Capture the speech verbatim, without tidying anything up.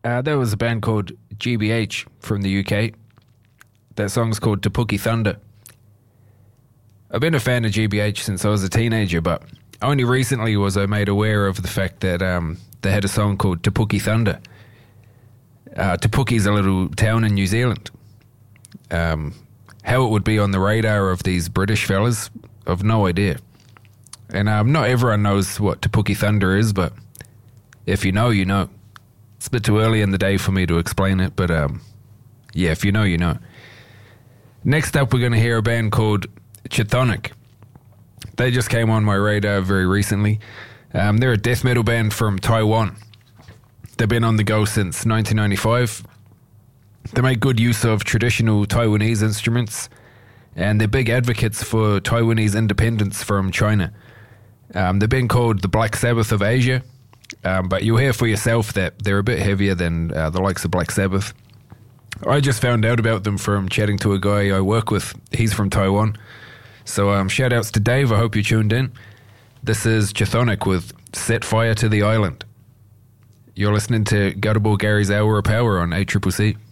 Uh, there was a band called G B H from the U K. That song's called Tapuki Thunder. I've been a fan of G B H since I was a teenager, but only recently was I made aware of the fact that um, they had a song called Tapuki Thunder. Uh, Tapuki's a little town in New Zealand. Um, how it would be on the radar of these British fellas, I've no idea. And um, not everyone knows what Tapuki Thunder is, but if you know, you know. It's a bit too early in the day for me to explain it, but um, yeah, if you know, you know. Next up, we're going to hear a band called Chthonic. They just came on my radar very recently. Um, they're a death metal band from Taiwan. They've been on the go since nineteen ninety-five. They make good use of traditional Taiwanese instruments, and they're big advocates for Taiwanese independence from China. Um, they've been called the Black Sabbath of Asia, um, but you'll hear for yourself that they're a bit heavier than uh, the likes of Black Sabbath. I just found out about them from chatting to a guy I work with. He's from Taiwan. So um, shout outs to Dave. I hope you tuned in. This is Chthonic with Set Fire to the Island. You're listening to Gutterball Gary's Hour of Power on A C C C.